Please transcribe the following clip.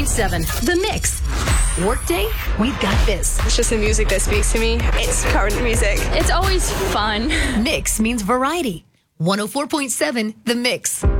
104.7 The Mix. Workday, we've got this. It's just the music that speaks to me. It's current music. It's always fun. Mix means variety. 104.7 The Mix.